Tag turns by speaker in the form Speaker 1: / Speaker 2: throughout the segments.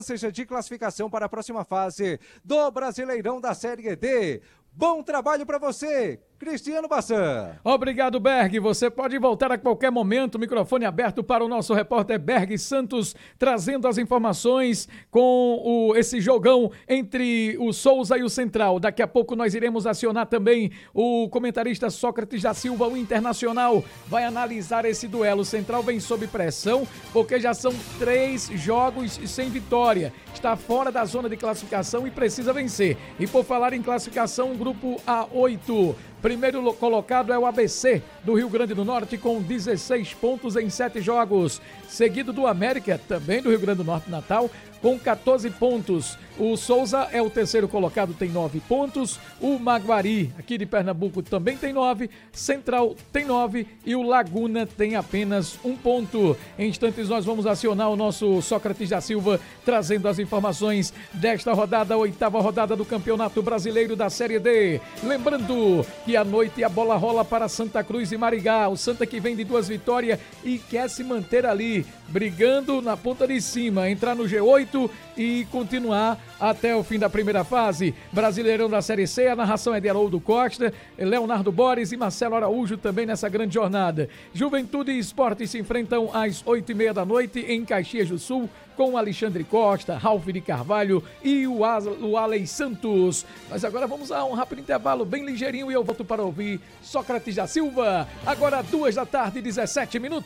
Speaker 1: seja de classificação para a próxima fase do Brasileirão da Série D. Bom trabalho para você, Cristiano Bassan.
Speaker 2: Obrigado, Berg. Você pode voltar a qualquer momento. Microfone aberto para o nosso repórter Berg Santos, trazendo as informações com esse jogão entre o Souza e o Central. Daqui a pouco nós iremos acionar também o comentarista Sócrates da Silva, o Internacional. Vai analisar esse duelo. O Central vem sob pressão, porque já são 3 jogos sem vitória. Está fora da zona de classificação e precisa vencer. E por falar em classificação, grupo A8. Primeiro colocado é o ABC do Rio Grande do Norte com 16 pontos em 7 jogos. Seguido do América, também do Rio Grande do Norte, Natal, com 14 pontos. O Souza é o terceiro colocado, tem 9 pontos. O Maguari, aqui de Pernambuco, também tem 9. Central tem 9 e o Laguna tem apenas 1 ponto. Em instantes nós vamos acionar o nosso Sócrates da Silva, trazendo as informações desta rodada, 8ª rodada do Campeonato Brasileiro da Série D. Lembrando que à noite a bola rola para Santa Cruz e Marigá. O Santa que vem de 2 vitórias e quer se manter ali, brigando na ponta de cima, entrar no G8 e continuar até o fim da primeira fase. Brasileirão da Série C, a narração é de Haroldo Costa, Leonardo Borges e Marcelo Araújo também nessa grande jornada. Juventude e Esporte se enfrentam às 8h30 da noite em Caxias do Sul, com Alexandre Costa, Ralf de Carvalho e o Alei Santos. Mas agora vamos a um rápido intervalo bem ligeirinho e eu volto para ouvir Sócrates da Silva. Agora 2h17.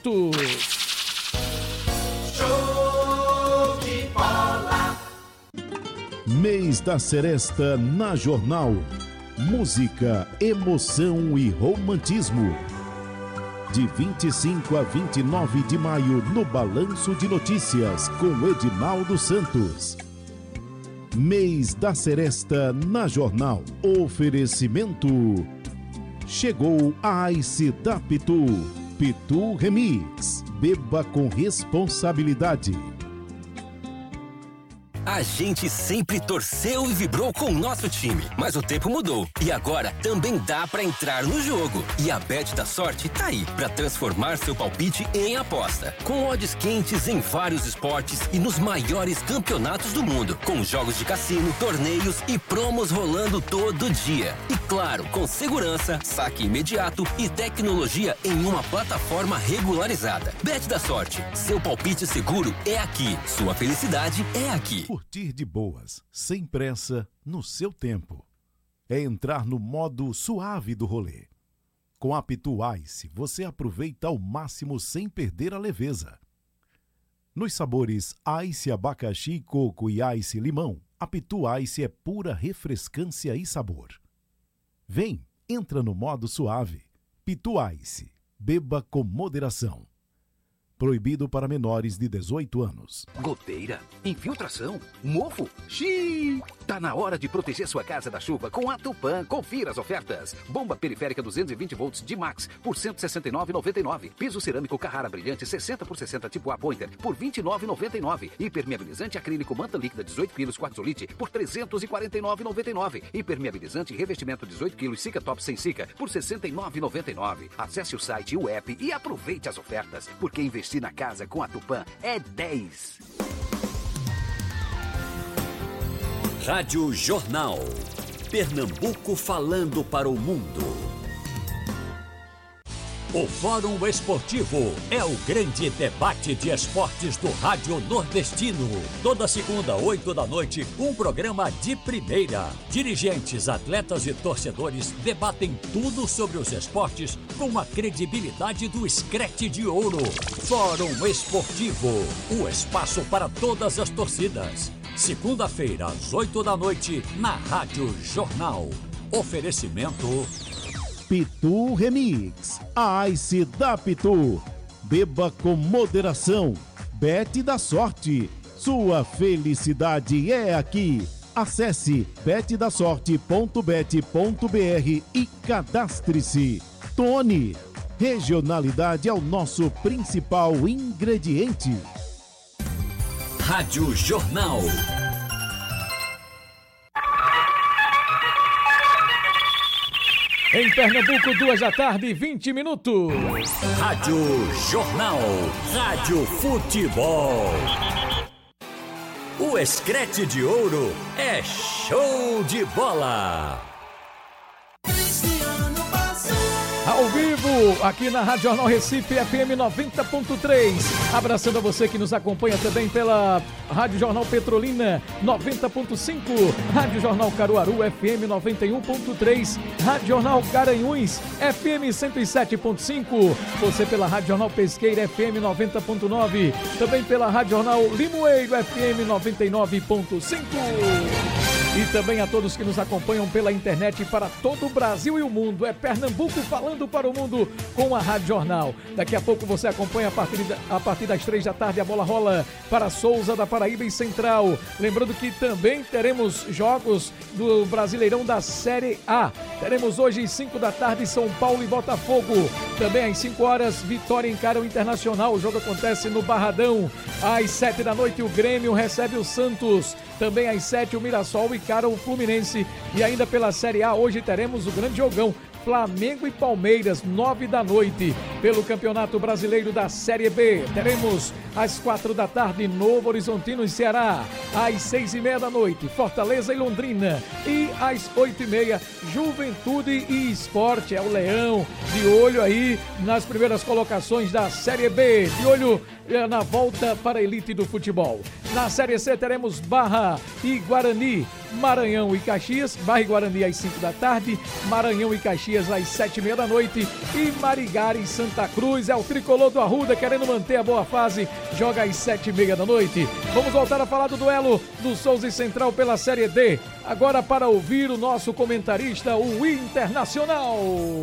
Speaker 3: Show de bola.
Speaker 4: Mês da Seresta na Jornal. Música, emoção e romantismo. De 25 a 29 de maio no Balanço de Notícias com Edinaldo Santos. Mês da Seresta na Jornal. Oferecimento. Chegou a Ice da Pitu. Pitu Remix. Beba com responsabilidade.
Speaker 5: A gente sempre torceu e vibrou com o nosso time, mas o tempo mudou e agora também dá pra entrar no jogo. E a Bet da Sorte tá aí pra transformar seu palpite em aposta. Com odds quentes em vários esportes e nos maiores campeonatos do mundo, com jogos de cassino, torneios e promos rolando todo dia. E claro, com segurança, saque imediato e tecnologia em uma plataforma regularizada. Bet da Sorte, seu palpite seguro é aqui, sua felicidade é aqui.
Speaker 4: Curtir de boas, sem pressa, no seu tempo. É entrar no modo suave do rolê. Com a Pitu Ice, você aproveita ao máximo sem perder a leveza. Nos sabores Ice abacaxi, coco e Ice limão, a Pitu Ice é pura refrescância e sabor. Vem, entra no modo suave. Pitu Ice, beba com moderação. Proibido para menores de 18 anos.
Speaker 6: Goteira, infiltração, mofo, xiii. Tá na hora de proteger sua casa da chuva com a Tupã. Confira as ofertas. Bomba periférica 220 volts de Max por R$ 169,99. Piso cerâmico Carrara brilhante 60 por 60 tipo A Pointer por R$ 29,99. Impermeabilizante acrílico manta líquida 18 kg quartzolite por R$ 349,99. Impermeabilizante revestimento 18 kg Cica Top sem Cica por R$ 69,99. Acesse o site e o app e aproveite as ofertas, porque investir na casa com a Tupã é 10.
Speaker 7: Rádio Jornal. Pernambuco falando para o mundo. O Fórum Esportivo é o grande debate de esportes do Rádio Nordestino. Toda segunda, 8 da noite, um programa de primeira. Dirigentes, atletas e torcedores debatem tudo sobre os esportes com a credibilidade do Screte de Ouro. Fórum Esportivo, o espaço para todas as torcidas. Segunda-feira, às 8 da noite, na Rádio Jornal. Oferecimento...
Speaker 4: Pitu Remix, a Ice da Pitu. Beba com moderação. Bet da Sorte, sua felicidade é aqui. Acesse betdasorte.bet.br e cadastre-se. Tony, regionalidade é o nosso principal ingrediente.
Speaker 7: Rádio Jornal.
Speaker 2: Em Pernambuco, 14h20.
Speaker 7: Rádio Jornal. Rádio Futebol. O Screte de Ouro é show de bola.
Speaker 2: Ao vivo, aqui na Rádio Jornal Recife, FM 90.3. Abraçando a você que nos acompanha também pela Rádio Jornal Petrolina 90.5, Rádio Jornal Caruaru, FM 91.3, Rádio Jornal Garanhuns, FM 107.5, você pela Rádio Jornal Pesqueira, FM 90.9, também pela Rádio Jornal Limoeiro, FM 99.5. E também a todos que nos acompanham pela internet para todo o Brasil e o mundo. É Pernambuco falando para o mundo com a Rádio Jornal. Daqui a pouco você acompanha a partir das 3 da tarde a bola rola para Souza da Paraíba e Central. Lembrando que também teremos jogos do Brasileirão da Série A. Teremos hoje às 5 da tarde São Paulo e Botafogo. Também às 5 horas Vitória encara o Internacional. O jogo acontece no Barradão. Às 7 da noite o Grêmio recebe o Santos. Também às 7 o Mirassol encara o Fluminense. E ainda pela Série A hoje teremos o grande jogão. Flamengo e Palmeiras, 9 da noite, pelo Campeonato Brasileiro da Série B. Teremos às 4 da tarde, Novo Horizontino e Ceará. Às 6h30 da noite, Fortaleza e Londrina. E às 8h30, Juventude e Esporte. É o Leão, de olho aí nas primeiras colocações da Série B. De olho na volta para a elite do futebol. Na Série C teremos Barra e Guarani, Maranhão e Caxias. Barra e Guarani às 5 da tarde, Maranhão e Caxias às 7h30 da noite e Marigara e Santa Cruz. É o tricolor do Arruda querendo manter a boa fase, joga às 7h30 da noite. Vamos voltar a falar do duelo do Souza e Central pela Série D. Agora para ouvir o nosso comentarista, o Internacional.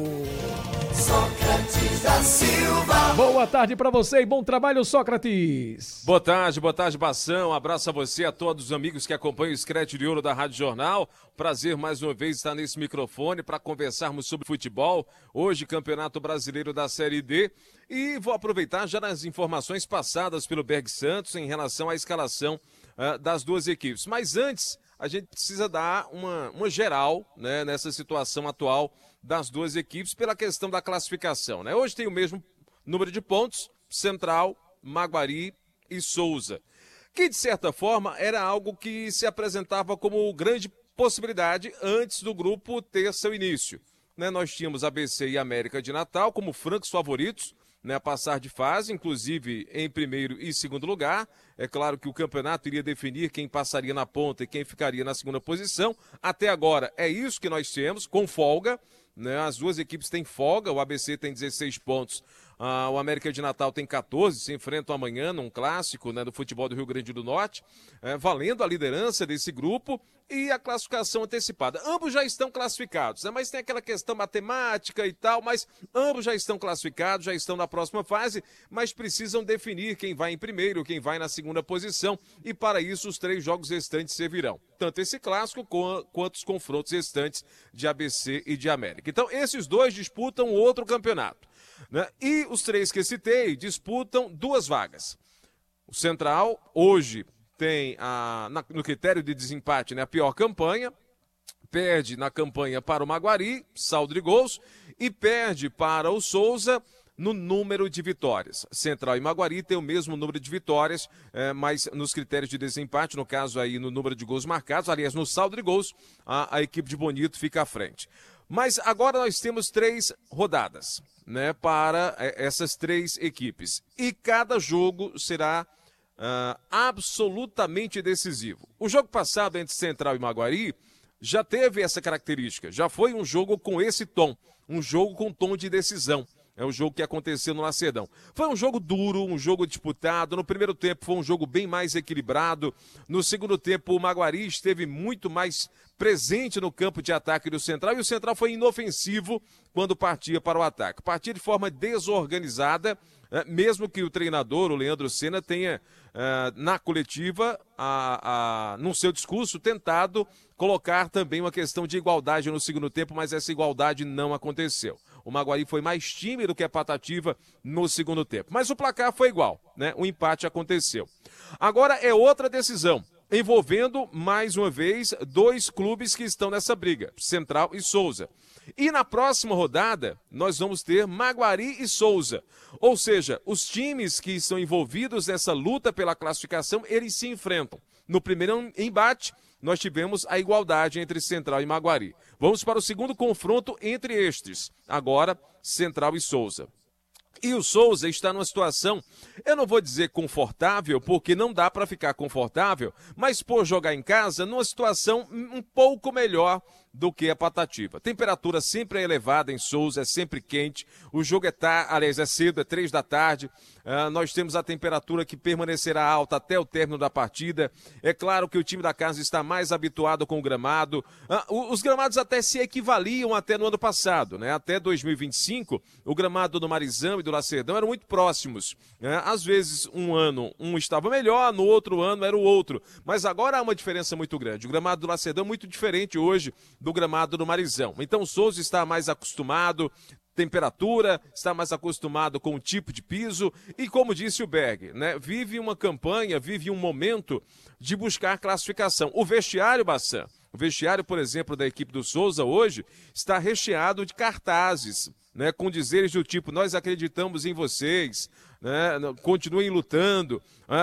Speaker 3: Sócrates da Silva.
Speaker 2: Boa tarde para você e bom trabalho, Sócrates.
Speaker 8: Boa tarde, Bação. Um abraço a você, a todos os amigos que acompanham o Screte de Ouro da Rádio Jornal. Prazer mais uma vez estar nesse microfone para conversarmos sobre futebol. Hoje, Campeonato Brasileiro da Série D. E vou aproveitar já nas informações passadas pelo Berg Santos em relação à escalação das duas equipes. Mas antes, a gente precisa dar uma geral, né, nessa situação atual das duas equipes pela questão da classificação, né? Hoje tem o mesmo número de pontos, Central, Maguari e Souza, que de certa forma era algo que se apresentava como grande possibilidade antes do grupo ter seu início, né? Nós tínhamos ABC e América de Natal como francos favoritos, né, a passar de fase, inclusive em primeiro e segundo lugar. É claro que o campeonato iria definir quem passaria na ponta e quem ficaria na segunda posição. Até agora é isso que nós temos, com folga, né? As duas equipes têm folga, o ABC tem 16 pontos, o América de Natal tem 14, se enfrentam amanhã num clássico, né, do futebol do Rio Grande do Norte, valendo a liderança desse grupo e a classificação antecipada. Ambos já estão classificados, né, mas tem aquela questão matemática e tal, mas ambos já estão classificados, já estão na próxima fase, mas precisam definir quem vai em primeiro, quem vai na segunda posição, e para isso os 3 jogos restantes servirão. Tanto esse clássico quanto os confrontos restantes de ABC e de América. Então esses dois disputam outro campeonato, né? E os 3 que citei disputam 2 vagas. O Central hoje tem no critério de desempate, né, a pior campanha, perde na campanha para o Maguari, saldo de gols, e perde para o Souza no número de vitórias. Central e Maguari têm o mesmo número de vitórias, mas nos critérios de desempate, no caso aí no número de gols marcados, aliás, no saldo de gols, a equipe de Bonito fica à frente. Mas agora nós temos 3 rodadas, né, para essas 3 equipes. E cada jogo será absolutamente decisivo. O jogo passado entre Central e Maguari já teve essa característica, já foi um jogo com esse tom, um jogo com tom de decisão. É o jogo que aconteceu no Lacedão. Foi um jogo duro, um jogo disputado. No primeiro tempo foi um jogo bem mais equilibrado. No segundo tempo o Maguari esteve muito mais presente no campo de ataque do Central e o Central foi inofensivo quando partia para o ataque. Partia de forma desorganizada, mesmo que o treinador, o Leandro Senna, tenha na coletiva, no seu discurso, tentado colocar também uma questão de igualdade no segundo tempo, mas essa igualdade não aconteceu. O Maguari foi mais tímido que a Patativa no segundo tempo. Mas o placar foi igual, né? O empate aconteceu. Agora é outra decisão, envolvendo, mais uma vez, 2 clubes que estão nessa briga, Central e Souza. E na próxima rodada, nós vamos ter Maguari e Souza. Ou seja, os times que estão envolvidos nessa luta pela classificação, eles se enfrentam. No primeiro embate, nós tivemos a igualdade entre Central e Maguari. Vamos para o segundo confronto entre estes. Agora, Central e Souza. E o Souza está numa situação, eu não vou dizer confortável, porque não dá para ficar confortável, mas por jogar em casa, numa situação um pouco melhor do que a Patativa. Temperatura sempre é elevada em Souza, é sempre quente. O jogo é cedo, é 3 da tarde. Nós temos a temperatura que permanecerá alta até o término da partida. É claro que o time da casa está mais habituado com o gramado. Os gramados até se equivaliam até no ano passado, né? Até 2025, o gramado do Marizão e do Lacerdão eram muito próximos. Às vezes, um ano um estava melhor, no outro ano era o outro. Mas agora há uma diferença muito grande. O gramado do Lacerdão é muito diferente hoje do gramado do Marizão. Então o Souza está mais acostumado, temperatura, está mais acostumado com o tipo de piso e, como disse o Berg, né, vive uma campanha, vive um momento de buscar classificação. O vestiário, Bassan, o vestiário, por exemplo, da equipe do Souza hoje está recheado de cartazes, né, com dizeres do tipo, nós acreditamos em vocês, né, continuem lutando.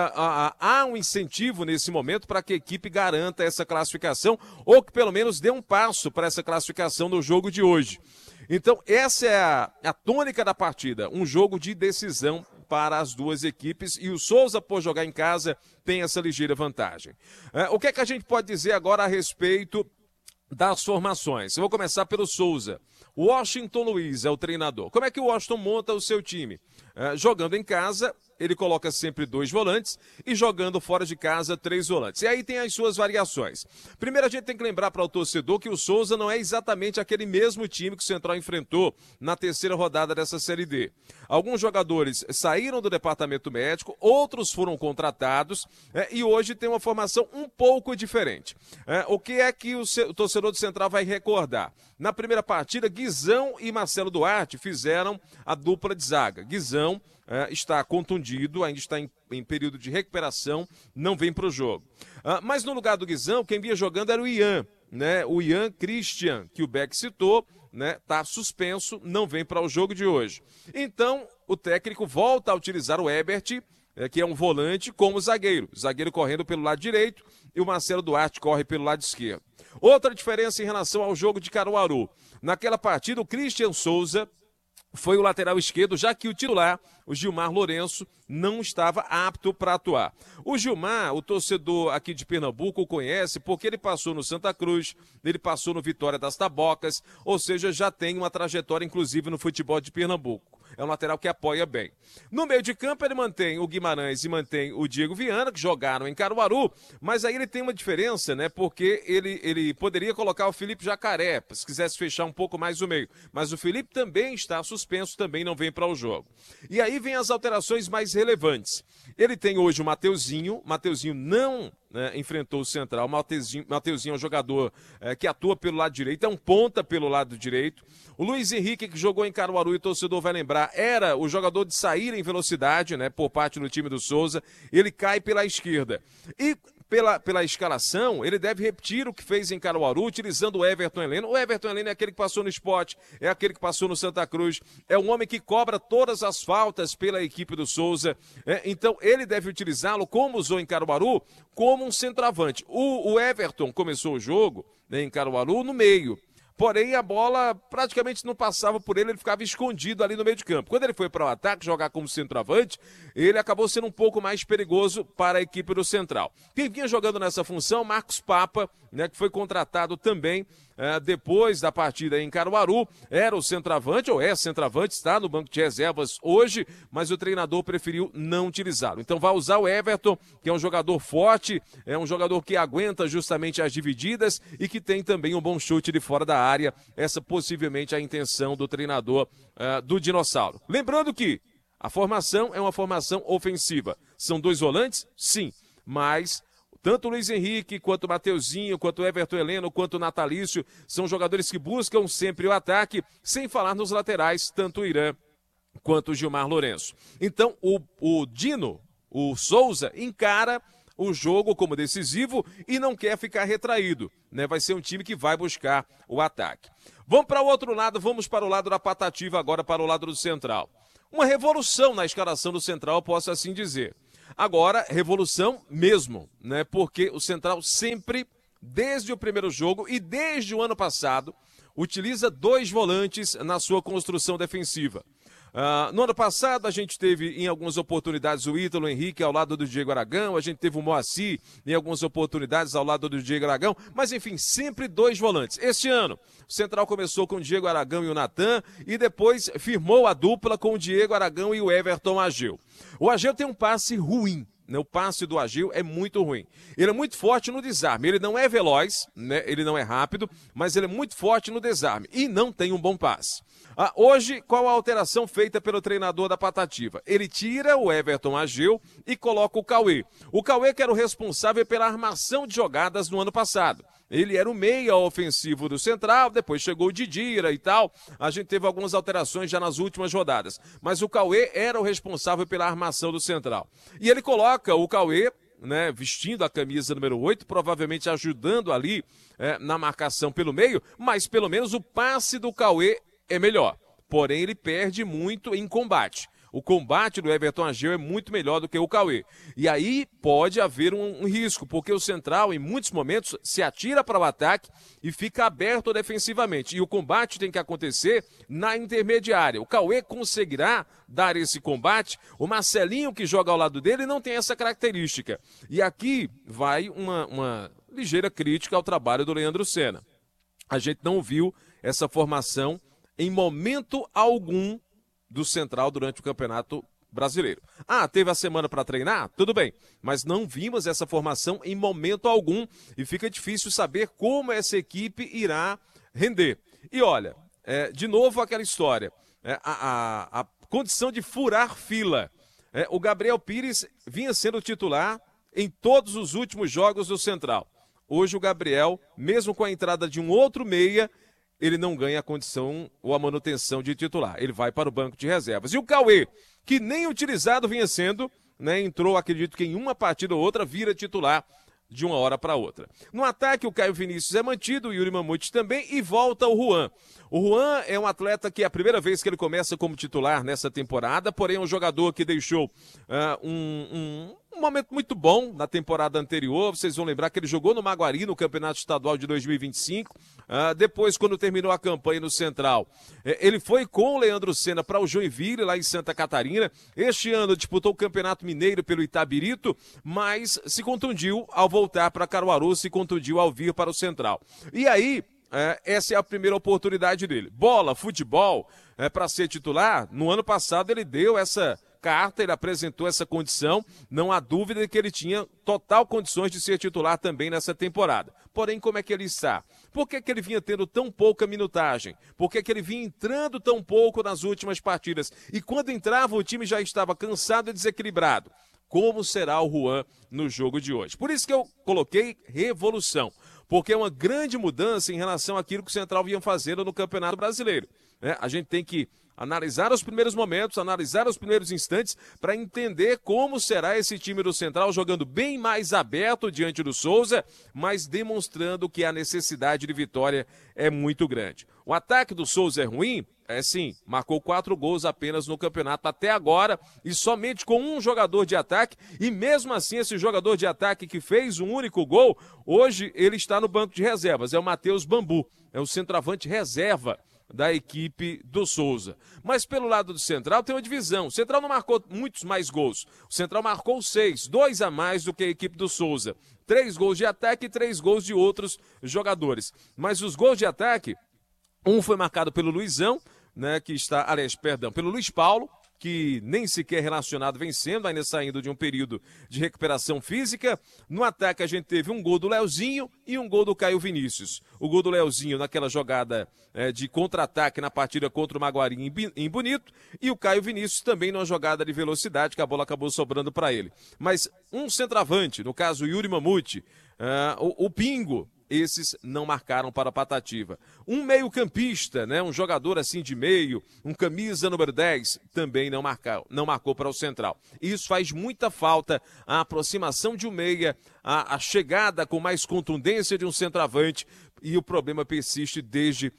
Speaker 8: Há um incentivo nesse momento para que a equipe garanta essa classificação ou que pelo menos dê um passo para essa classificação no jogo de hoje. Então essa é a tônica da partida, um jogo de decisão para as duas equipes e o Souza, por jogar em casa, tem essa ligeira vantagem. O que é que a gente pode dizer agora a respeito das formações? Eu vou começar pelo Souza. Washington Luiz é o treinador. Como é que o Washington monta o seu time? Jogando em casa, ele coloca sempre 2 volantes e jogando fora de casa 3 volantes. E aí tem as suas variações. Primeiro a gente tem que lembrar para o torcedor que o Souza não é exatamente aquele mesmo time que o Central enfrentou na 3ª rodada dessa Série D. Alguns jogadores saíram do departamento médico, outros foram contratados e hoje tem uma formação um pouco diferente. O que é que o torcedor do Central vai recordar? Na primeira partida, Guizão e Marcelo Duarte fizeram a dupla de zaga. Guizão está contundido, ainda está em período de recuperação, não vem para o jogo. Mas no lugar do Guizão, quem vinha jogando era o Ian, né? O Ian Christian, que o Beck citou, né? Está suspenso, não vem para o jogo de hoje. Então, o técnico volta a utilizar o Ebert, que é um volante, como zagueiro. Zagueiro correndo pelo lado direito e o Marcelo Duarte corre pelo lado esquerdo. Outra diferença em relação ao jogo de Caruaru. Naquela partida, o Christian Souza foi o lateral esquerdo, já que o titular, o Gilmar Lourenço, não estava apto para atuar. O Gilmar, o torcedor aqui de Pernambuco, o conhece porque ele passou no Santa Cruz, ele passou no Vitória das Tabocas, ou seja, já tem uma trajetória, inclusive, no futebol de Pernambuco. É um lateral que apoia bem. No meio de campo, ele mantém o Guimarães e mantém o Diego Viana, que jogaram em Caruaru, mas aí ele tem uma diferença, né? Porque ele poderia colocar o Felipe Jacaré, se quisesse fechar um pouco mais o meio. Mas o Felipe também está suspenso, também não vem para o jogo. E aí vem as alterações mais relevantes. Ele tem hoje o Mateuzinho não enfrentou o Central. Mateuzinho é um jogador que atua pelo lado direito, é um ponta pelo lado direito. O Luiz Henrique, que jogou em Caruaru, e o torcedor vai lembrar, era o jogador de sair em velocidade, né, por parte do time do Souza. Ele cai pela esquerda. E pela escalação, ele deve repetir o que fez em Caruaru, utilizando o Everton Heleno. O Everton Heleno é aquele que passou no Sport, é aquele que passou no Santa Cruz, é um homem que cobra todas as faltas pela equipe do Souza. Então, ele deve utilizá-lo, como usou em Caruaru, como um centroavante. O Everton começou o jogo, né, em Caruaru no meio. Porém, a bola praticamente não passava por ele, ele ficava escondido ali no meio de campo. Quando ele foi para o ataque, jogar como centroavante, ele acabou sendo um pouco mais perigoso para a equipe do Central. Quem vinha jogando nessa função, Marcos Papa, né, que foi contratado também depois da partida em Caruaru, era o centroavante, ou é centroavante, está no banco de reservas hoje, mas o treinador preferiu não utilizá-lo. Então vai usar o Everton, que é um jogador forte, é um jogador que aguenta justamente as divididas e que tem também um bom chute de fora da área. Essa possivelmente é a intenção do treinador do Dinossauro. Lembrando que a formação é uma formação ofensiva. São 2 volantes? Sim, mas tanto o Luiz Henrique, quanto o Mateuzinho, quanto o Everton Heleno, quanto o Natalício, são jogadores que buscam sempre o ataque, sem falar nos laterais, tanto o Irã quanto o Gilmar Lourenço. Então, o Dino, o Souza, encara o jogo como decisivo e não quer ficar retraído, né? Vai ser um time que vai buscar o ataque. Vamos para o outro lado, vamos para o lado da Patativa, agora para o lado do Central. Uma revolução na escalação do Central, posso assim dizer. Agora, revolução mesmo, né? Porque o Central sempre, desde o primeiro jogo e desde o ano passado, utiliza 2 volantes na sua construção defensiva. No ano passado, a gente teve em algumas oportunidades o Ítalo Henrique ao lado do Diego Aragão, a gente teve o Moacir em algumas oportunidades ao lado do Diego Aragão, mas enfim, sempre 2 volantes. Este ano, o Central começou com o Diego Aragão e o Natan e depois firmou a dupla com o Diego Aragão e o Everton Ageu. O Ageu tem um passe ruim. O passe do Ageu é muito ruim. Ele é muito forte no desarme. Ele não é veloz, né? Ele não é rápido, mas ele é muito forte no desarme e não tem um bom passe. Hoje, qual a alteração feita pelo treinador da Patativa? Ele tira o Everton Ageu e coloca o Cauê. O Cauê que era o responsável pela armação de jogadas no ano passado. Ele era o meia ofensivo do Central, depois chegou o Didira e tal. A gente teve algumas alterações já nas últimas rodadas. Mas o Cauê era o responsável pela armação do Central. E ele coloca o Cauê, né, vestindo a camisa número 8, provavelmente ajudando ali na marcação pelo meio, mas pelo menos o passe do Cauê é melhor. Porém, ele perde muito em combate. O combate do Everton Ageu é muito melhor do que o Cauê. E aí pode haver um risco, porque o Central, em muitos momentos, se atira para o ataque e fica aberto defensivamente. E o combate tem que acontecer na intermediária. O Cauê conseguirá dar esse combate. O Marcelinho, que joga ao lado dele, não tem essa característica. E aqui vai uma ligeira crítica ao trabalho do Leandro Senna. A gente não viu essa formação em momento algum do Central durante o Campeonato Brasileiro. Teve a semana para treinar? Tudo bem, mas não vimos essa formação em momento algum e fica difícil saber como essa equipe irá render. E olha, de novo aquela história, a condição de furar fila. O Gabriel Pires vinha sendo titular em todos os últimos jogos do Central. Hoje o Gabriel, mesmo com a entrada de um outro meia, ele não ganha a condição ou a manutenção de titular. Ele vai para o banco de reservas. E o Cauê, que nem utilizado vinha sendo, né, entrou, acredito que em uma partida ou outra, vira titular de uma hora para outra. No ataque, o Caio Vinícius é mantido, o Yuri Mamute também, e volta o Juan. O Juan é um atleta que é a primeira vez que ele começa como titular nessa temporada, porém é um jogador que deixou um momento muito bom na temporada anterior. Vocês vão lembrar que ele jogou no Maguari, no Campeonato Estadual de 2025. Depois, quando terminou a campanha no Central, ele foi com o Leandro Senna para o Joinville, lá em Santa Catarina. Este ano disputou o Campeonato Mineiro pelo Itabirito, mas se contundiu ao voltar para Caruaru, se contundiu ao vir para o Central. E aí, essa é a primeira oportunidade dele. Bola, futebol, para ser titular, no ano passado ele deu essa carta, ele apresentou essa condição, não há dúvida de que ele tinha total condições de ser titular também nessa temporada. Porém, como é que ele está? Por que ele vinha tendo tão pouca minutagem? Por que ele vinha entrando tão pouco nas últimas partidas? E quando entrava, o time já estava cansado e desequilibrado. Como será o Juan no jogo de hoje? Por isso que eu coloquei revolução, porque é uma grande mudança em relação àquilo que o Central vinha fazendo no Campeonato Brasileiro. A gente tem que analisar os primeiros momentos, analisar os primeiros instantes para entender como será esse time do Central jogando bem mais aberto diante do Souza, mas demonstrando que a necessidade de vitória é muito grande. O ataque do Souza é ruim? Sim, marcou 4 gols apenas no campeonato até agora e somente com um jogador de ataque, e mesmo assim esse jogador de ataque que fez um único gol, hoje ele está no banco de reservas, é o Matheus Bambu, é o centroavante reserva da equipe do Souza. Mas pelo lado do Central tem uma divisão. O Central não marcou muitos mais gols. O Central marcou 6, 2 a mais do que a equipe do Souza. 3 gols de ataque e 3 gols de outros jogadores. Mas os gols de ataque, um foi marcado pelo Luizão, né, pelo Luiz Paulo, que nem sequer relacionado vencendo, ainda saindo de um período de recuperação física. No ataque a gente teve um gol do Leozinho e um gol do Caio Vinícius. O gol do Leozinho naquela jogada de contra-ataque na partida contra o Maguari em Bonito, e o Caio Vinícius também numa jogada de velocidade que a bola acabou sobrando para ele. Mas um centroavante, no caso o Yuri Mamute, o Pingo, esses não marcaram para a Patativa. Um meio-campista, né, um jogador assim de meio, um camisa número 10, também não marcou para o Central. Isso faz muita falta, a aproximação de um meia, a chegada com mais contundência de um centroavante, e o problema persiste desde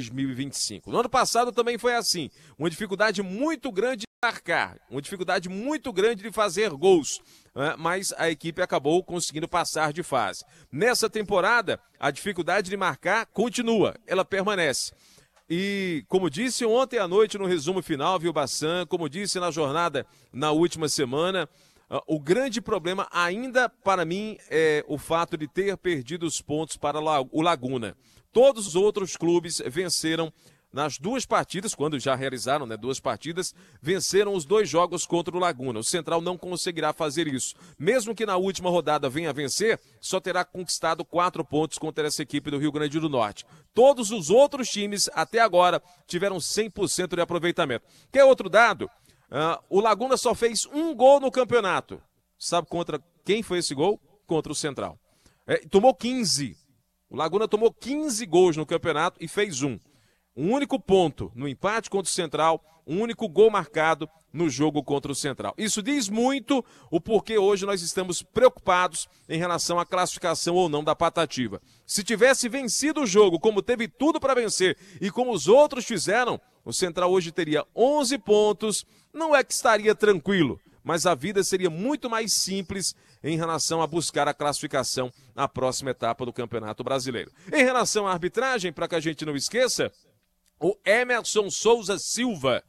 Speaker 8: 2025. No ano passado também foi assim, uma dificuldade muito grande de marcar, uma dificuldade muito grande de fazer gols. mas a equipe acabou conseguindo passar de fase. Nessa temporada, a dificuldade de marcar continua, ela permanece. E, como disse ontem à noite no resumo final, viu, Bassan, como disse na jornada na última semana, o grande problema ainda para mim é o fato de ter perdido os pontos para o Laguna. Todos os outros clubes venceram nas 2 partidas, quando já realizaram 2 partidas, venceram os 2 jogos contra o Laguna. O Central não conseguirá fazer isso. Mesmo que na última rodada venha a vencer, só terá conquistado 4 pontos contra essa equipe do Rio Grande do Norte. Todos os outros times, até agora, tiveram 100% de aproveitamento. Quer outro dado? O Laguna só fez 1 gol no campeonato. Sabe contra quem foi esse gol? Contra o Central. Tomou 15. O Laguna tomou 15 gols no campeonato e fez 1. Um único ponto no empate contra o Central, um único gol marcado no jogo contra o Central. Isso diz muito o porquê hoje nós estamos preocupados em relação à classificação ou não da Patativa. Se tivesse vencido o jogo como teve tudo para vencer e como os outros fizeram, o Central hoje teria 11 pontos, não é que estaria tranquilo, mas a vida seria muito mais simples em relação a buscar a classificação na próxima etapa do Campeonato Brasileiro. Em relação à arbitragem, para que a gente não esqueça, o Emerson Souza Silva,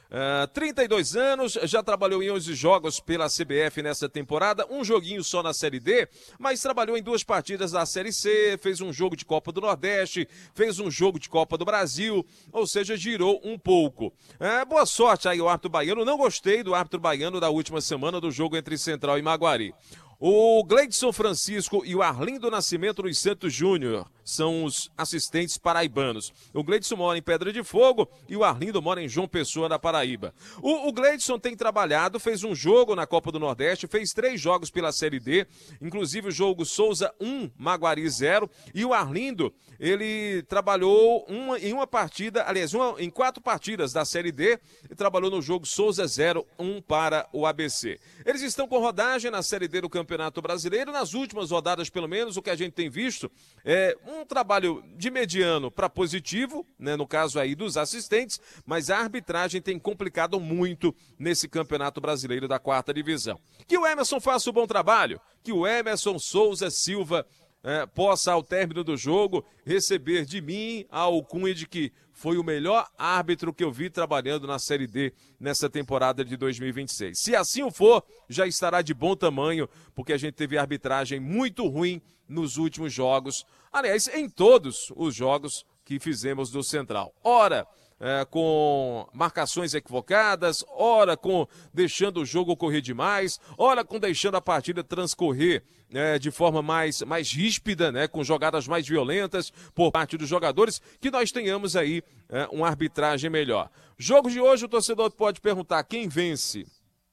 Speaker 8: 32 anos, já trabalhou em 11 jogos pela CBF nessa temporada, um joguinho só na Série D, mas trabalhou em 2 partidas da Série C, fez um jogo de Copa do Nordeste, fez um jogo de Copa do Brasil, ou seja, girou um pouco. Boa sorte aí ao árbitro baiano, não gostei do árbitro baiano da última semana do jogo entre Central e Maguari. O Gleidson Francisco e o Arlindo Nascimento dos Santos Júnior são os assistentes paraibanos. O Gleidson mora em Pedra de Fogo e o Arlindo mora em João Pessoa, na Paraíba. O Gleidson tem trabalhado, fez um jogo na Copa do Nordeste, fez 3 jogos pela Série D, inclusive o jogo Souza 1, Maguari 0. E o Arlindo, ele trabalhou em uma partida, aliás, em 4 partidas da Série D, e trabalhou no jogo Souza 0, 1 para o ABC. Eles estão com rodagem na Série D do Campeonato Brasileiro. Nas últimas rodadas, pelo menos, o que a gente tem visto é um trabalho de mediano para positivo, no caso aí dos assistentes, mas a arbitragem tem complicado muito nesse Campeonato Brasileiro da 4ª Divisão. Que o Emerson faça um bom trabalho, que o Emerson Souza Silva possa, ao término do jogo, receber de mim a alcunha de que foi o melhor árbitro que eu vi trabalhando na Série D nessa temporada de 2026. Se assim o for, já estará de bom tamanho, porque a gente teve arbitragem muito ruim nos últimos jogos, aliás, em todos os jogos que fizemos do Central. Ora, com marcações equivocadas, ora com deixando o jogo correr demais, ora com deixando a partida transcorrer de forma mais ríspida, com jogadas mais violentas por parte dos jogadores, que nós tenhamos aí uma arbitragem melhor. Jogo de hoje, o torcedor pode perguntar quem vence.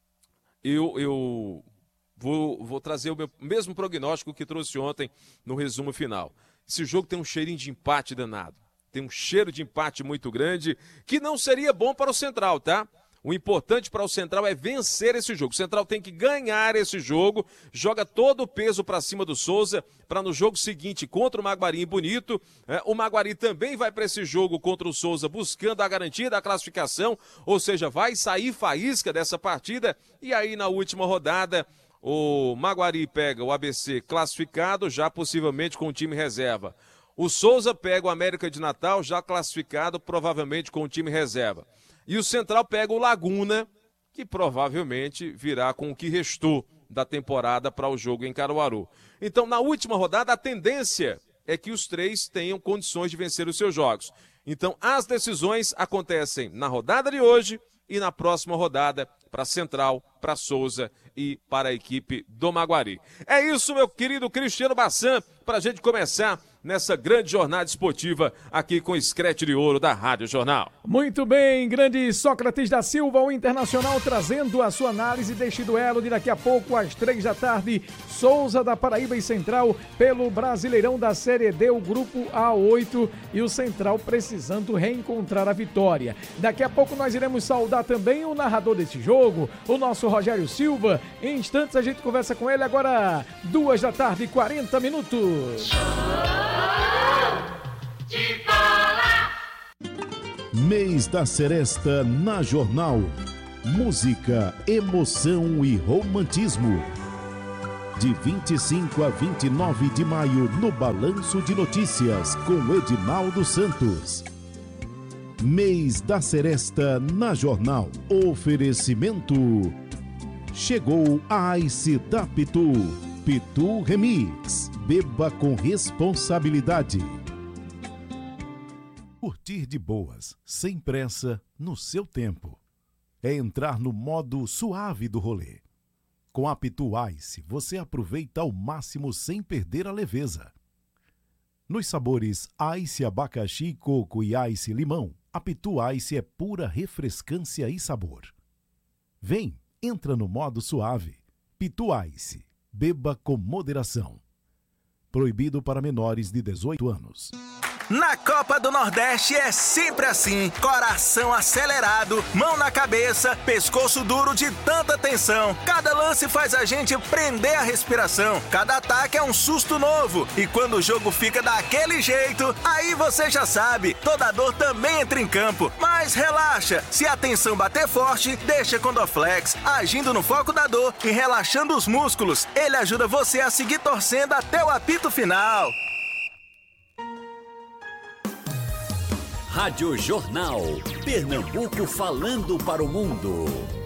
Speaker 8: Eu vou trazer o meu mesmo prognóstico que trouxe ontem no resumo final. Esse jogo tem um cheirinho de empate danado. Tem um cheiro de empate muito grande, que não seria bom para o Central, tá? O importante para o Central é vencer esse jogo. O Central tem que ganhar esse jogo, joga todo o peso para cima do Souza, para no jogo seguinte, contra o Maguari em Bonito, o Maguari também vai para esse jogo contra o Souza, buscando a garantia da classificação, ou seja, vai sair faísca dessa partida, e aí na última rodada, o Maguari pega o ABC classificado, já possivelmente com o time reserva. O Souza pega o América de Natal, já classificado, provavelmente com o time reserva. E o Central pega o Laguna, que provavelmente virá com o que restou da temporada para o jogo em Caruaru. Então, na última rodada, a tendência é que os 3 tenham condições de vencer os seus jogos. Então, as decisões acontecem na rodada de hoje e na próxima rodada para Central, para Souza e para a equipe do Maguari. É isso, meu querido Cristiano Bassan, para a gente começar nessa grande jornada esportiva aqui com o Scratch de Ouro da Rádio Jornal.
Speaker 2: Muito bem, grande Sócrates da Silva, o Internacional, trazendo a sua análise deste duelo de daqui a pouco às 3 da tarde, Souza da Paraíba e Central pelo Brasileirão da Série D, o grupo A8, e o Central precisando reencontrar a vitória. Daqui a pouco nós iremos saudar também o narrador desse jogo, o nosso Rogério Silva. Em instantes a gente conversa com ele agora, 2 da tarde, 40 minutos.
Speaker 3: De bola.
Speaker 4: Mês da Seresta na Jornal. Música, emoção e romantismo. de 25 a 29 de maio, no Balanço de Notícias, com Edinaldo Santos. Mês da Seresta na Jornal. Oferecimento. Chegou a Ice da Pitu. Pitu Remix. Beba com responsabilidade. Curtir de boas, sem pressa, no seu tempo. É entrar no modo suave do rolê. Com a Pitu Ice, você aproveita ao máximo sem perder a leveza. Nos sabores Ice abacaxi, coco e Ice limão, a Pitu Ice é pura refrescância e sabor. Vem, entra no modo suave. Pitu Ice, beba com moderação. Proibido para menores de 18 anos.
Speaker 9: Na Copa do Nordeste é sempre assim, coração acelerado, mão na cabeça, pescoço duro de tanta tensão. Cada lance faz a gente prender a respiração, cada ataque é um susto novo. E quando o jogo fica daquele jeito, aí você já sabe, toda dor também entra em campo. Mas relaxa, se a tensão bater forte, deixa com Dorflex, agindo no foco da dor e relaxando os músculos. Ele ajuda você a seguir torcendo até o apito final.
Speaker 7: Rádio Jornal. Pernambuco falando para o mundo.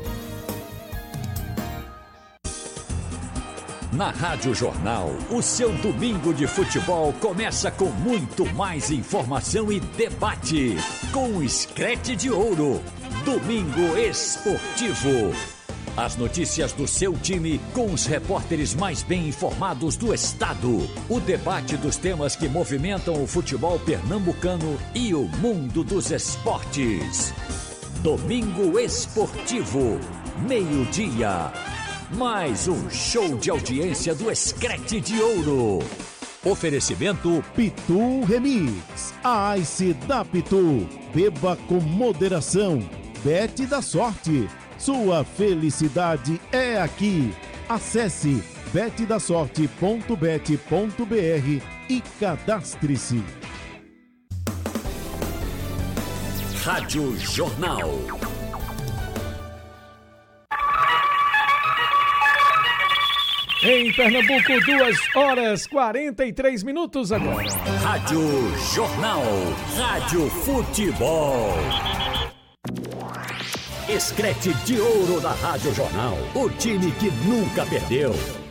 Speaker 7: Na Rádio Jornal, o seu domingo de futebol começa com muito mais informação e debate. Com o Screte de Ouro. Domingo Esportivo. As notícias do seu time com os repórteres mais bem informados do estado. O debate dos temas que movimentam o futebol pernambucano e o mundo dos esportes. Domingo Esportivo, meio-dia. Mais um show de audiência do Screte de Ouro. Oferecimento
Speaker 4: Pitu Remix. A Ice da Pitu. Beba com moderação. Bete da sorte. Sua felicidade é aqui. Acesse betdasorte.bet.br e cadastre-se.
Speaker 7: Rádio Jornal.
Speaker 2: Em Pernambuco, 2h43 agora.
Speaker 7: Rádio Jornal. Rádio Futebol. Screte de Ouro da Rádio Jornal. O time que nunca perdeu.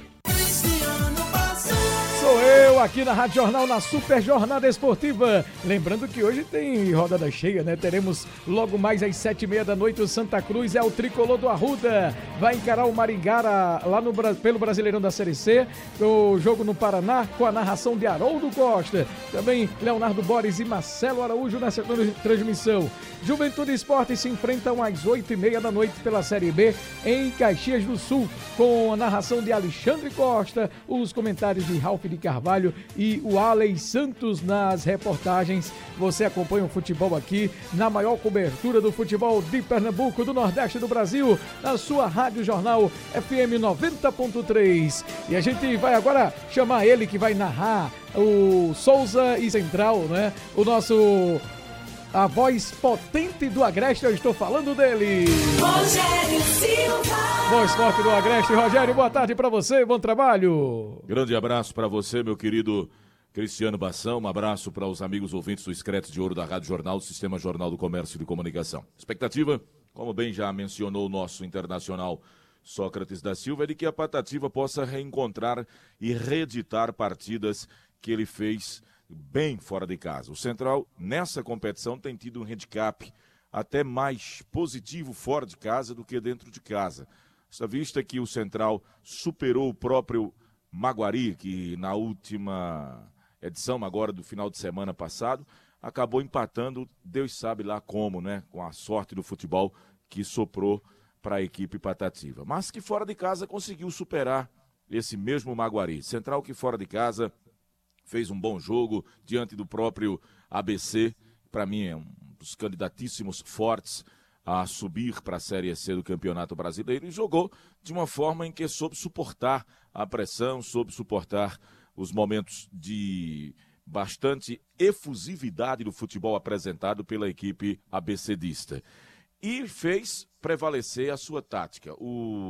Speaker 2: Sou eu aqui na Rádio Jornal, na Super Jornada Esportiva. Lembrando que hoje tem rodada cheia, né? Teremos logo mais às 7h30 o Santa Cruz é o tricolor do Arruda. Vai encarar o Maringá lá pelo Brasileirão da Série C. O jogo no Paraná com a narração de Haroldo Costa. Também Leonardo Borges e Marcelo Araújo nessa transmissão. Juventude e Sport se enfrentam às 8h30 pela Série B em Caxias do Sul, com a narração de Alexandre Costa, os comentários de Ralf de Carvalho e o Alex Santos nas reportagens. Você acompanha o futebol aqui na maior cobertura do futebol de Pernambuco, do Nordeste do Brasil, na sua Rádio Jornal FM 90.3. E a gente vai agora chamar ele que vai narrar o Souza e Central, né? A voz potente do Agreste, eu estou falando dele.
Speaker 3: Rogério Silva.
Speaker 2: Voz forte do Agreste. Rogério, boa tarde para você, bom trabalho.
Speaker 10: Grande abraço para você, meu querido Cristiano Bação. Um abraço para os amigos ouvintes do Screte de Ouro da Rádio Jornal, do Sistema Jornal do Comércio e de Comunicação. Expectativa, como bem já mencionou o nosso internacional Sócrates da Silva, é de que a Patativa possa reencontrar e reeditar partidas que ele fez bem fora de casa. O Central, nessa competição, tem tido um handicap até mais positivo fora de casa do que dentro de casa. Essa vista que o Central superou o próprio Maguari, que na última edição, agora do final de semana passado, acabou empatando, Deus sabe lá como, né? Com a sorte do futebol que soprou para a equipe Patativa. Mas que fora de casa conseguiu superar esse mesmo Maguari. Central que fora de casa fez um bom jogo diante do próprio ABC. Para mim é um dos candidatíssimos fortes a subir para a Série C do Campeonato Brasileiro e jogou de uma forma em que soube suportar a pressão, soube suportar os momentos de bastante efusividade do futebol apresentado pela equipe ABCdista. E fez prevalecer a sua tática. O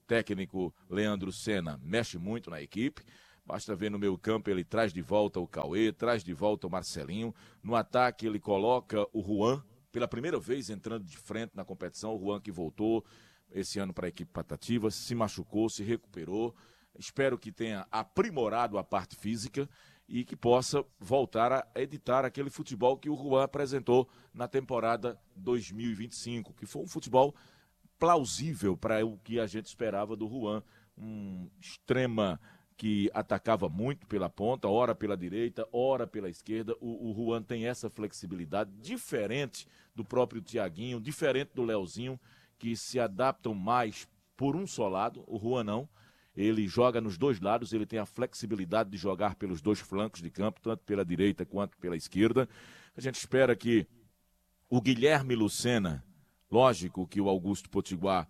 Speaker 10: técnico Leandro Senna mexe muito na equipe. Basta ver no meio campo, ele traz de volta o Cauê, traz de volta o Marcelinho. No ataque ele coloca o Juan, pela primeira vez entrando de frente na competição. O Juan que voltou esse ano para a equipe Patativa, se machucou, se recuperou. Espero que tenha aprimorado a parte física e que possa voltar a editar aquele futebol que o Juan apresentou na temporada 2025, que foi um futebol plausível para o que a gente esperava do Juan. Um extrema que atacava muito pela ponta, ora pela direita, ora pela esquerda. O Juan tem essa flexibilidade, diferente do próprio Thiaguinho, diferente do Leozinho, que se adaptam mais por um só lado. O Juan não. Ele joga nos dois lados, ele tem a flexibilidade de jogar pelos dois flancos de campo, tanto pela direita quanto pela esquerda. A gente espera que o Guilherme Lucena, lógico que o Augusto Potiguar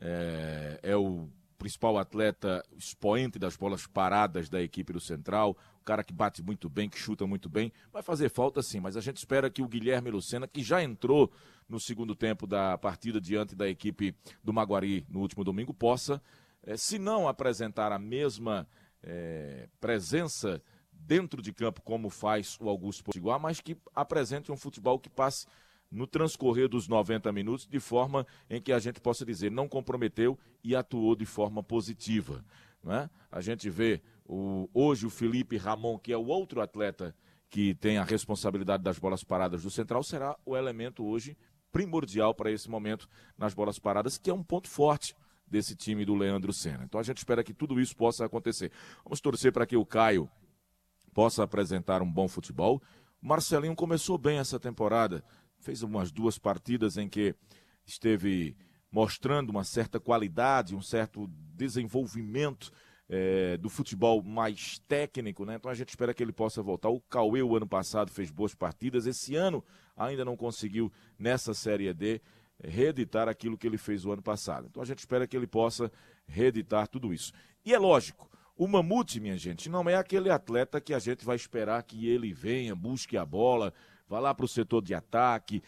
Speaker 10: é o principal atleta expoente das bolas paradas da equipe do Central, o cara que bate muito bem, que chuta muito bem, vai fazer falta sim, mas a gente espera que o Guilherme Lucena, que já entrou no segundo tempo da partida diante da equipe do Maguari no último domingo, possa, se não apresentar a mesma presença dentro de campo como faz o Augusto Potiguar, mas que apresente um futebol que passe no transcorrer dos 90 minutos, de forma em que a gente possa dizer, não comprometeu e atuou de forma positiva. Não é? A gente vê hoje o Felipe Ramon, que é o outro atleta que tem a responsabilidade das bolas paradas do Central, será o elemento hoje primordial para esse momento nas bolas paradas, que é um ponto forte desse time do Leandro Senna. Então a gente espera que tudo isso possa acontecer. Vamos torcer para que o Caio possa apresentar um bom futebol. O Marcelinho começou bem essa temporada, fez umas 2 partidas em que esteve mostrando uma certa qualidade, um certo desenvolvimento do futebol mais técnico, né? Então a gente espera que ele possa voltar. O Cauê, o ano passado, fez boas partidas. Esse ano ainda não conseguiu, nessa Série D, reeditar aquilo que ele fez o ano passado. Então a gente espera que ele possa reeditar tudo isso. E é lógico, o Mamute, minha gente, não é aquele atleta que a gente vai esperar que ele venha, busque a bola, vá lá para o setor de ataque,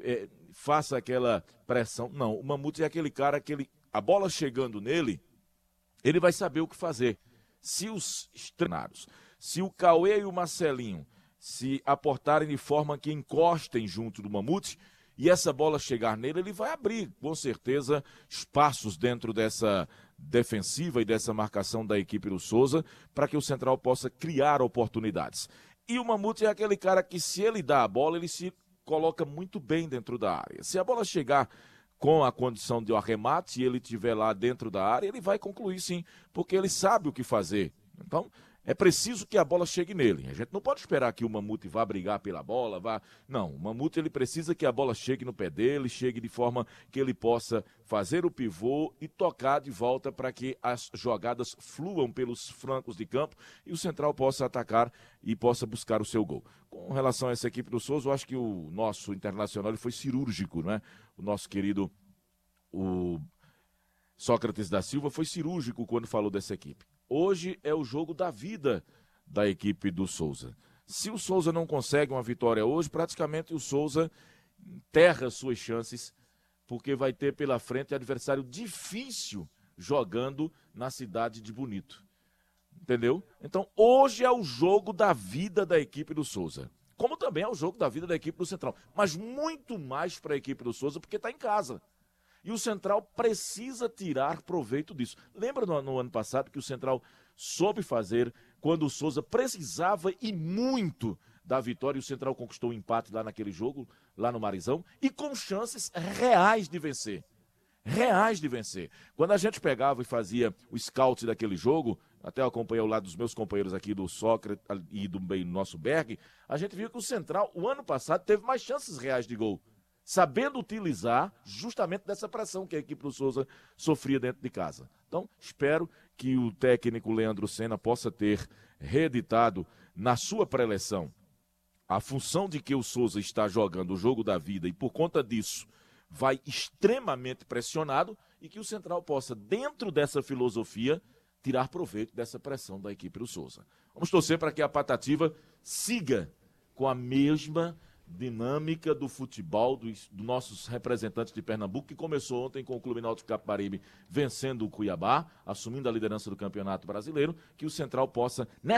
Speaker 10: faça aquela pressão. Não, o Mamute é aquele cara que a bola chegando nele, ele vai saber o que fazer. Se os estrenados, se o Cauê e o Marcelinho se aportarem de forma que encostem junto do Mamute, e essa bola chegar nele, ele vai abrir, com certeza, espaços dentro dessa defensiva e dessa marcação da equipe do Souza, para que o Central possa criar oportunidades. E o Mamute é aquele cara que, se ele dá a bola, ele se coloca muito bem dentro da área. Se a bola chegar com a condição de arremate e ele estiver lá dentro da área, ele vai concluir sim, porque ele sabe o que fazer. Então, é preciso que a bola chegue nele. A gente não pode esperar que o Mamute vá brigar pela bola, vá... Não, o Mamute ele precisa que a bola chegue no pé dele, chegue de forma que ele possa fazer o pivô e tocar de volta para que as jogadas fluam pelos flancos de campo e o Central possa atacar e possa buscar o seu gol. Com relação a essa equipe do Souza, eu acho que o nosso Internacional ele foi cirúrgico, né? O nosso querido o Sócrates da Silva foi cirúrgico quando falou dessa equipe. Hoje é o jogo da vida da equipe do Souza. Se o Souza não consegue uma vitória hoje, praticamente o Souza enterra suas chances, porque vai ter pela frente adversário difícil jogando na cidade de Bonito. Entendeu? Então, hoje é o jogo da vida da equipe do Souza. Como também é o jogo da vida da equipe do Central. Mas muito mais para a equipe do Souza, porque está em casa. E o Central precisa tirar proveito disso. Lembra no ano passado que o Central soube fazer quando o Souza precisava e muito da vitória e o Central conquistou o empate lá naquele jogo, lá no Marizão, e com chances reais de vencer. Reais de vencer. Quando a gente pegava e fazia o scout daquele jogo, até eu acompanhei ao lado dos meus companheiros aqui do Sócrates e do nosso Berg, a gente viu que o Central, o ano passado, teve mais chances reais de gol, sabendo utilizar justamente dessa pressão que a equipe do Souza sofria dentro de casa. Então, espero que o técnico Leandro Senna possa ter reeditado na sua preleção a função de que o Souza está jogando o jogo da vida e, por conta disso, vai extremamente pressionado e que o Central possa, dentro dessa filosofia, tirar proveito dessa pressão da equipe do Souza. Vamos torcer para que a Patativa siga com a mesma dinâmica do futebol dos nossos representantes de Pernambuco, que começou ontem com o Clube Náutico Capibaribe vencendo o Cuiabá, assumindo a liderança do Campeonato Brasileiro, que o Central possa,